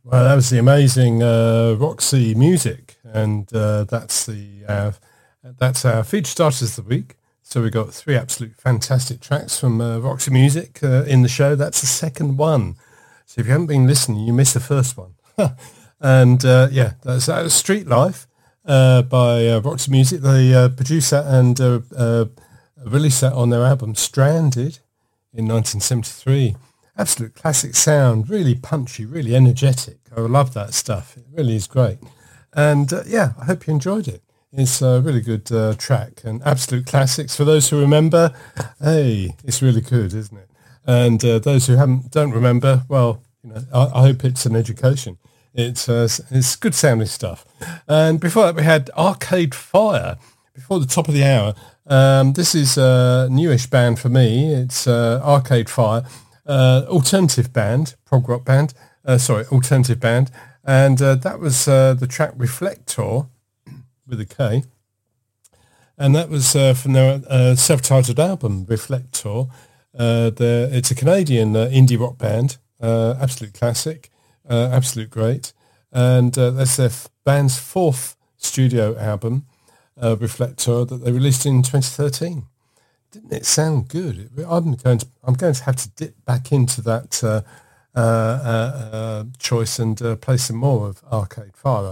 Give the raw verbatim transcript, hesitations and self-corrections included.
Well, that was the amazing uh, Roxy Music, and uh, that's the uh, that's our featured artist of the week. So we got three absolute fantastic tracks from uh, Roxy Music uh, in the show. That's the second one. So if you haven't been listening, you missed the first one. and uh, yeah, that's that was Street Life uh, by uh, Roxy Music. They uh, produced that and uh, uh, released that on their album Stranded in nineteen seventy-three. Absolute classic sound, really punchy, really energetic. I love that stuff. It really is great. And uh, yeah, I hope you enjoyed it. It's a really good uh, track and absolute classics. For those who remember, hey, it's really good, isn't it? And uh, those who haven't, don't remember, well, you know, I, I hope it's an education. It's uh, it's good sounding stuff. And before that, we had Arcade Fire. Before the top of the hour, um, this is a newish band for me. It's uh, Arcade Fire. Uh, alternative band, prog rock band, uh, sorry, alternative band, and uh, that was uh, the track Reflector with a K, and that was uh, from their uh, self-titled album Reflector. Uh, the, it's a Canadian uh, indie rock band, uh, absolute classic, uh, absolute great, and uh, that's their f- band's fourth studio album, uh, Reflector, that they released in twenty thirteen. Didn't it sound good? I'm going to I'm going to have to dip back into that uh, uh, uh, uh, choice and uh, play some more of Arcade Fire.